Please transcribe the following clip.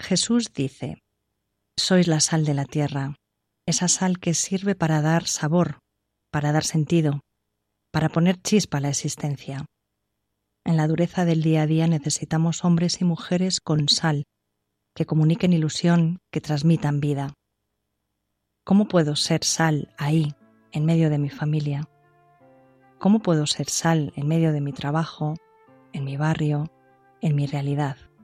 Jesús dice: sois la sal de la tierra, esa sal que sirve para dar sabor, para dar sentido, para poner chispa a la existencia. En la dureza del día a día necesitamos hombres y mujeres con sal, que comuniquen ilusión, que transmitan vida. ¿Cómo puedo ser sal ahí, en medio de mi familia? ¿Cómo puedo ser sal en medio de mi trabajo, en mi barrio, en mi realidad?